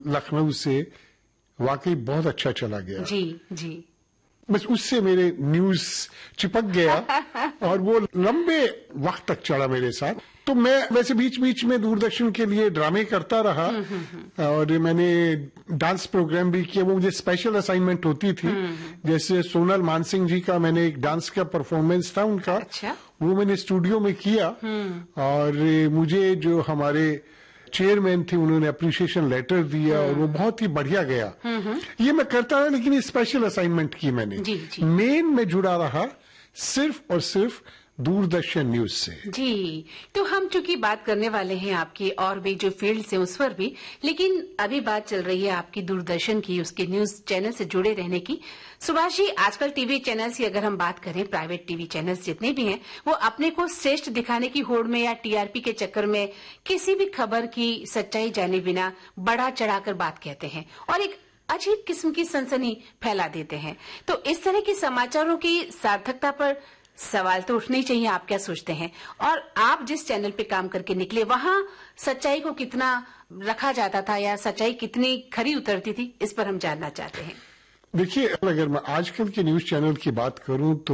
लखनऊ से वाकई बहुत अच्छा चला गया। जी जी। बस उससे मेरे न्यूज चिपक गया और वो लंबे वक्त तक चला मेरे साथ। तो मैं वैसे बीच बीच में दूरदर्शन के लिए ड्रामे करता रहा और मैंने डांस प्रोग्राम भी किया। वो मुझे स्पेशल असाइनमेंट होती थी, जैसे सोनल मानसिंह जी का मैंने एक डांस का परफॉर्मेंस था उनका। अच्छा? वो मैंने स्टूडियो में किया और मुझे जो हमारे चेयरमैन थे उन्होंने अप्रिशिएशन लेटर दिया और वो बहुत ही बढ़िया गया। ये मैं करता रहा, लेकिन ये स्पेशल असाइनमेंट की मैंने। जी। मेन में जुड़ा रहा सिर्फ और सिर्फ दूरदर्शन न्यूज से। जी, तो हम चूंकि बात करने वाले हैं आपकी और भी जो फील्ड से उस पर भी, लेकिन अभी बात चल रही है आपकी दूरदर्शन की, उसके न्यूज चैनल से जुड़े रहने की। सुभाष जी, आजकल टीवी चैनल्स की अगर हम बात करें, प्राइवेट टीवी चैनल्स जितने भी हैं, वो अपने को श्रेष्ठ दिखाने की होड़ में या टीआरपी के चक्कर में किसी भी खबर की सच्चाई जाने बिना बढ़ा चढ़ाकर बात कहते हैं और एक अजीब किस्म की सनसनी फैला देते हैं। तो इस तरह के समाचारों की सार्थकता पर सवाल तो उठने ही चाहिए। आप क्या सोचते हैं? और आप जिस चैनल पे काम करके निकले, वहां सच्चाई को कितना रखा जाता था या सच्चाई कितनी खरी उतरती थी, इस पर हम जानना चाहते हैं। देखिए, अगर मैं आजकल के न्यूज चैनल की बात करूं तो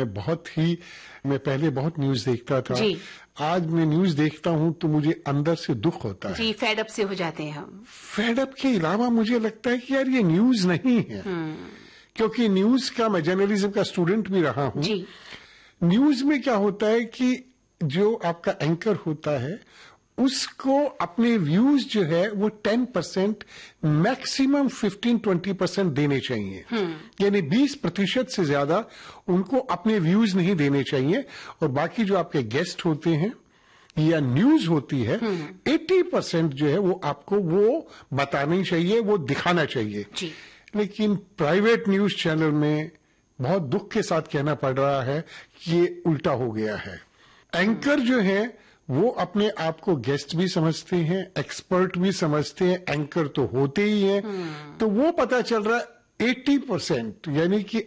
मैं पहले बहुत न्यूज देखता था। जी। आज मैं न्यूज देखता हूं तो मुझे अंदर से दुख होता है। जी, फेड अप से हो जाते हैं हम। फेड अप के अलावा मुझे लगता है कि यार ये न्यूज नहीं है, क्योंकि न्यूज का, मैं जर्नलिज्म का स्टूडेंट भी रहा हूं। जी। न्यूज में क्या होता है कि जो आपका एंकर होता है उसको अपने व्यूज जो है वो 10%, मैक्सिमम 15-20% देने चाहिए। यानी 20% से ज्यादा उनको अपने व्यूज नहीं देने चाहिए और बाकी जो आपके गेस्ट होते हैं या न्यूज होती है 80% जो है वो आपको वो बतानी चाहिए, वो दिखाना चाहिए। जी। लेकिन प्राइवेट न्यूज चैनल में बहुत दुख के साथ कहना पड़ रहा है कि ये उल्टा हो गया है। एंकर जो है वो अपने आप को गेस्ट भी समझते हैं, एक्सपर्ट भी समझते हैं, एंकर तो होते ही हैं। तो वो पता चल रहा है 80% यानी कि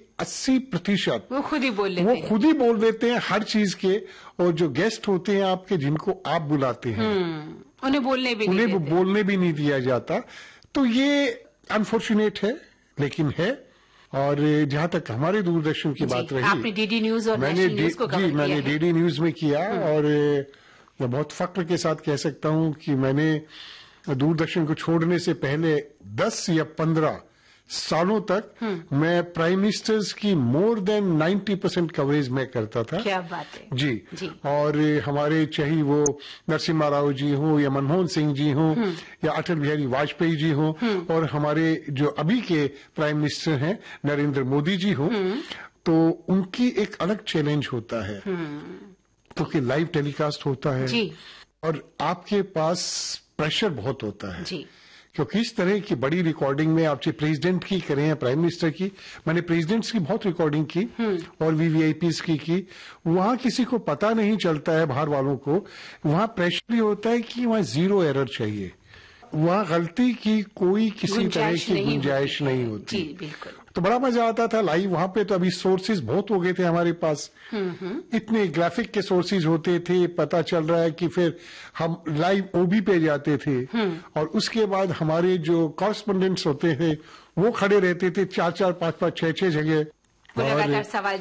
80% वो खुद ही बोल देते हैं हर चीज के। और जो गेस्ट होते हैं आपके, जिनको आप बुलाते हैं, उन्हें बोलने भी नहीं दिया जाता। तो ये अनफॉर्चुनेट है, लेकिन है। और जहां तक हमारे दूरदर्शन की बात रही, आपने डीडी न्यूज और नेशनल न्यूज को कवर किया है। मैंने डीडी न्यूज में किया और मैं बहुत फक्र के साथ कह सकता हूं कि मैंने दूरदर्शन को छोड़ने से पहले 10 या 15 सालों तक मैं प्राइम मिनिस्टर्स की मोर देन 90% कवरेज में करता था। क्या बात है। जी। और हमारे चाहे वो नरसिम्हा राव जी हो या मनमोहन सिंह जी हो या अटल बिहारी वाजपेयी जी हो और हमारे जो अभी के प्राइम मिनिस्टर हैं नरेंद्र मोदी जी हो, तो उनकी एक अलग चैलेंज होता है क्योंकि लाइव टेलीकास्ट होता है। जी। और आपके पास प्रेशर बहुत होता है। जी। क्योंकि इस तरह की बड़ी रिकॉर्डिंग में आप चाहे प्रेसिडेंट की करें या प्राइम मिनिस्टर की, मैंने प्रेसिडेंट्स की बहुत रिकॉर्डिंग की और वीवीआईपीज की, वहां किसी को पता नहीं चलता है, बाहर वालों को। वहां प्रेशर ये होता है कि वहां 0 एरर चाहिए, वहां गलती की कोई किसी तरह की गुंजाइश नहीं होती। जी, बिल्कुल। तो बड़ा मजा आता था लाइव वहां पे। तो अभी सोर्सेज बहुत हो गए थे हमारे पास, इतने ग्राफिक के सोर्सेज होते थे। पता चल रहा है कि फिर हम लाइव ओबी पे जाते थे और उसके बाद हमारे जो कॉरेस्पोंडेंट्स होते थे वो खड़े रहते थे 4-4, 5-5, 6-6 जगह सवाल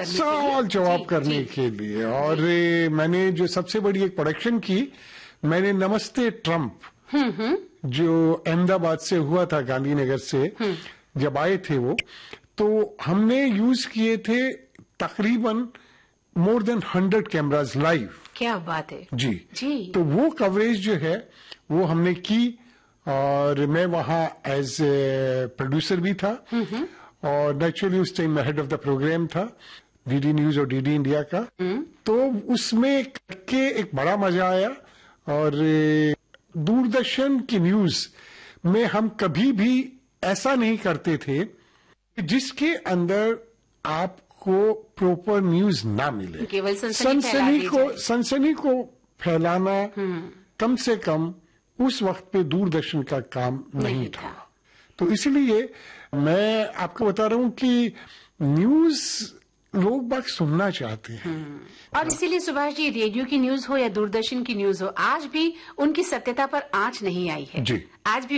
जवाब करने के लिए। और मैंने जो सबसे बड़ी एक प्रोडक्शन की, मैंने नमस्ते ट्रंप, जो अहमदाबाद से हुआ था, गांधीनगर से जब आए थे वो, तो हमने यूज किए थे तकरीबन मोर देन 100 कैमराज लाइव। क्या बात है। जी। तो वो कवरेज जो है वो हमने की और मैं वहां एज ए प्रोड्यूसर भी था और नेचुरली उस time head of the programme था डीडी न्यूज और डीडी इंडिया का। तो उसमें करके एक बड़ा मजा आया। और दूरदर्शन की न्यूज में हम कभी भी ऐसा नहीं करते थे जिसके अंदर आपको प्रॉपर न्यूज ना मिले। केवल सनसनी को फैलाना कम से कम उस वक्त पे दूरदर्शन का काम नहीं था। तो इसलिए मैं आपको बता रहा हूं कि न्यूज लोग बात सुनना चाहते हैं। और इसीलिए सुभाष जी, रेडियो की न्यूज हो या दूरदर्शन की न्यूज हो, आज भी उनकी सत्यता पर आंच नहीं आई है। जी। आज भी